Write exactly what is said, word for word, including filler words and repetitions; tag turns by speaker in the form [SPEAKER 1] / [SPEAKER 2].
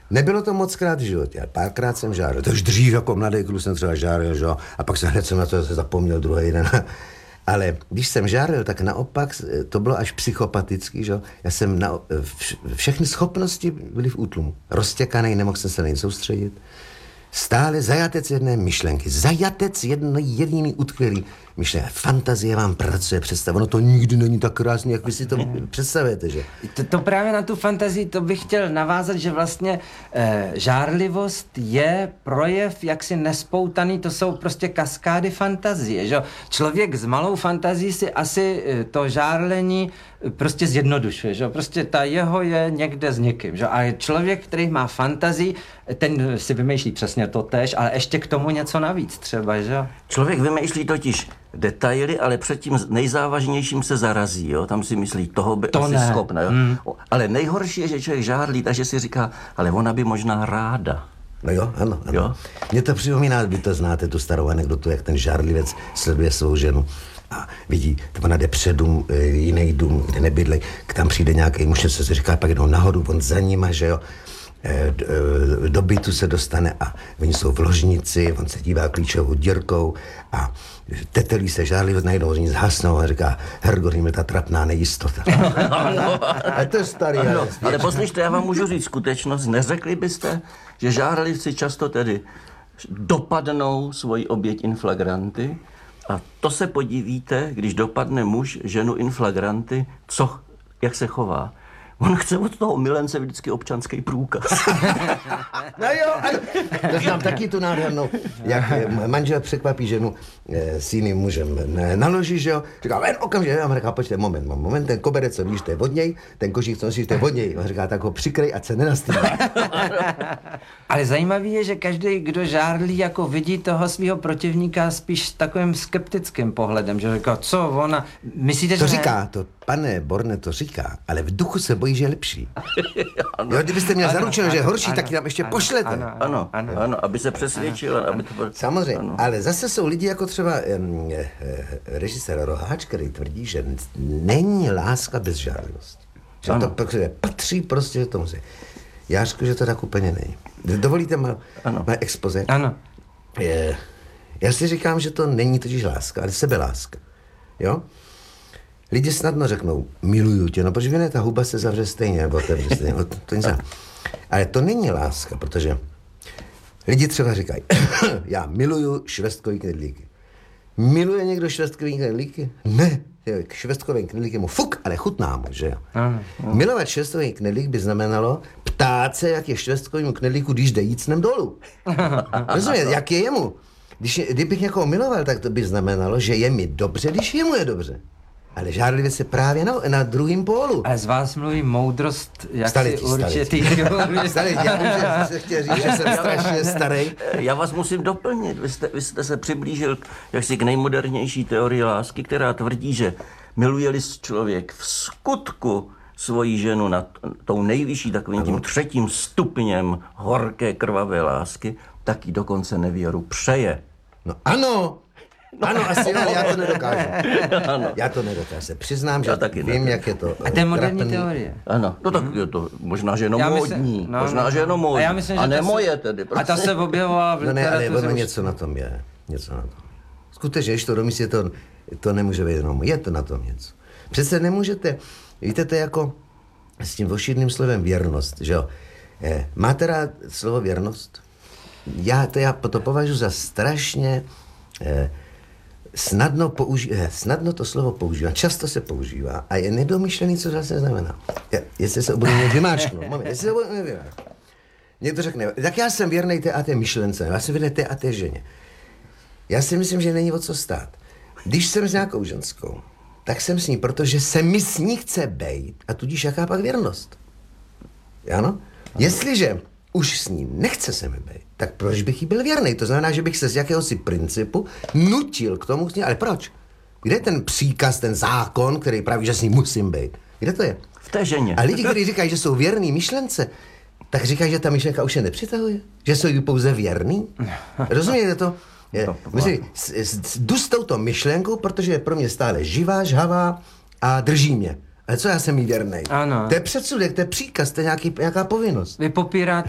[SPEAKER 1] Nebylo to moc krát v životě, ale párkrát jsem žáril. To už dřív jako mladý kluk jsem třeba žáril, že jo? A pak jsem hned jsem na to zase zapomněl druhý den. Ale když jsem žáril, tak naopak to bylo až psychopatický, že jo? Já jsem na, vš, všechny schopnosti byly v útlumu. Roztěkaný, nemohl jsem se na ně soustředit. Stále zajatec jedné myšlenky. Zajatec jedno jediný utkvělý myšlenky. Fantazie vám pracuje, představ. Ono to nikdy není tak krásný, jak vy si to představujete, že?
[SPEAKER 2] To, to právě na tu fantazii, to bych chtěl navázat, že vlastně e, žárlivost je projev jaksi nespoutaný, to jsou prostě kaskády fantazie, že? Člověk s malou fantazí si asi e, to žárlení prostě zjednodušuje, že? Prostě ta jeho je někde s někým, že? A člověk, který má fantazii, ten si vymýšlí přesně to též, ale ještě k tomu něco navíc třeba, že?
[SPEAKER 3] Člověk vymýšlí totiž detaily, ale před tím nejzávažnějším se zarazí, jo? Tam si myslí, toho by
[SPEAKER 2] to
[SPEAKER 3] asi
[SPEAKER 2] ne.
[SPEAKER 3] schopna, jo? Hmm. Ale nejhorší je, že člověk žárlí, takže si říká, ale ona by možná ráda.
[SPEAKER 1] No jo, ano, ano.
[SPEAKER 3] Jo?
[SPEAKER 1] Mně to připomíná, vy to znáte, tu starou anekdotu, jak ten žárlivec sleduje svou ženu a vidí, to ona jde před dům, jiný dům, kde nebydlej, tam přijde nějaký muž, co se říká, pak jdou nahoru, on za nima, že jo, do bytu se dostane a oni jsou v ložnici, on se dívá klíčovou dírkou a tetelí se žárlivě, najednou z ní zhasnou a říká, Hergo, je ta trapná nejistota. A to je starý.
[SPEAKER 3] No, ale poslyšte, já vám můžu říct skutečnost, neřekli byste, že žárlivci často tedy dopadnou svoji oběť in flagranti a to se podívíte, když dopadne muž ženu in flagranti, co, jak se chová. On chce od toho milence vždycky občanský průkaz.
[SPEAKER 1] No jo, ano. To znám taky tu nádhernou, jak manžel překvapí ženu e, s jiným mužem naloží, že jo. Říká, ven okamžitě, já mu říká, počkej, moment, moment, ten koberec, co víš, to je od něj, ten košík, co nosíš, to je od něj. On říká, tak ho přikrej, ať se nenastýlí.
[SPEAKER 2] Ale zajímavý je, že každý, kdo žárlí, jako vidí toho svého protivníka spíš s takovým skeptickým pohledem, že říká, co ona, myslíte,
[SPEAKER 1] to
[SPEAKER 2] že
[SPEAKER 1] říká, to pane Borne to říká, ale v duchu se bojí, že je lepší. Jo, kdybyste měl zaručeno, že je horší, ano, tak tam ještě
[SPEAKER 2] ano,
[SPEAKER 1] pošlete.
[SPEAKER 3] Ano, ano, ano, ano, aby se přesvědčil. Ano, aby to bylo...
[SPEAKER 1] Samozřejmě,
[SPEAKER 3] ano.
[SPEAKER 1] Ale zase jsou lidi jako třeba um, režisér Roháč, který tvrdí, že není láska bez žárlivosti. Že ano. To patří prostě tomu. Já řeknu, že to tak úplně není. Dovolíte má, má expoze?
[SPEAKER 2] Ano.
[SPEAKER 1] Je, já si říkám, že to není totiž láska, ale sebeláska. Jo? Lidi snadno řeknou, miluju tě, no protože ne, ta huba se zavře stejně, nebo otevře stejně, to, to nic. Ale to není láska, protože lidi třeba říkají, já miluju švestkový knedlíky. Miluje někdo švestkový knedlíky? Ne, švestkový knedlík je mu fuk, ale chutná mu, že jo.
[SPEAKER 2] Ano, ano.
[SPEAKER 1] Milovat švestkový knedlík by znamenalo ptát se, jak je švestkovým knedlíku, když jde jít snem dolů. Rozumět, jak je jemu. Když, kdybych někoho miloval, tak to by znamenalo, že je mi dobře, když jemu je dobře. Ale žárlivě se právě na, na druhém pólu.
[SPEAKER 2] Ale z vás mluví moudrost, jak
[SPEAKER 1] staletí,
[SPEAKER 2] si určitý...
[SPEAKER 1] Staletí, já vím, že se chtěl říct, že jsem strašně starý.
[SPEAKER 3] Já vás musím doplnit. Vy jste, vy jste se přiblížil jaksi k nejmodernější teorii lásky, která tvrdí, že miluje-li člověk v skutku svoji ženu nad tou nejvyšší takovým tím třetím stupněm horké krvavé lásky, tak ji dokonce nevěru přeje.
[SPEAKER 1] No ano, No, ano, asi no, já to nedokážu. Ano. Já to nedokážu. Se přiznám, že taky vím, ne. Jak je to.
[SPEAKER 2] A to je moderní teorie.
[SPEAKER 3] Ano, no tak je to možná, že jenom módní. No, možná, že jenom módní. A, myslím, a ne moje tedy.
[SPEAKER 2] Prostě. A ta se objevovala v
[SPEAKER 1] no ne, ale ono
[SPEAKER 2] už...
[SPEAKER 1] něco na tom je. Něco na tom. Skutečně, když to domyslí, to, to nemůže být jenom. Je to na tom něco. Přece nemůžete, víte, to je jako s tím ošidným slovem věrnost, že jo. Máte rád slovo věrnost? Já to, já to považuji za strašně... Eh, Snadno, použi- snadno to slovo používá, často se používá a je nedomyšlený, co zase znamená. Je, jestli se obudu mě vymáčknout, moment, jestli se obudu mě vymáčknout. Někdo řekne, tak já jsem věrnej té a té myšlence, já jsem věrnej té a té ženě. Já si myslím, že není o co stát. Když jsem s nějakou ženskou, tak jsem s ní, protože se mi s ní chce bejt a tudíž jaká pak věrnost. Ano? Jestliže už s ní nechce se mi bejt, tak proč bych jí byl věrný? To znamená, že bych se z jakéhosi principu nutil k tomu, ale proč? Kde je ten příkaz, ten zákon, který praví, že s ní musím být? Kde to je?
[SPEAKER 3] V té ženě.
[SPEAKER 1] A lidi, kteří říkají, že jsou věrný myšlence, tak říkají, že ta myšlenka už je nepřitahuje? Že jsou jí pouze věrný? Rozumíte to? Je, myslím, jdu s touto myšlenkou, protože je pro mě stále živá, žhavá a drží mě. Ale co já jsem jí věrnej?
[SPEAKER 2] Ano.
[SPEAKER 1] To je předsudek, to je příkaz, to je nějaký, nějaká povinnost.
[SPEAKER 2] Vy popíráte